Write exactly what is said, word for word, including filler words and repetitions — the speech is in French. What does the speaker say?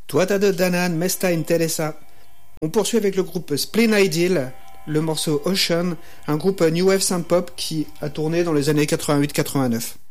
Tuata de Danan, Mesta Interesa. On poursuit avec le groupe Splin Ideal, le morceau Ocean, un groupe New Wave Synth Pop qui a tourné dans les années quatre-vingt-huit quatre-vingt-neuf.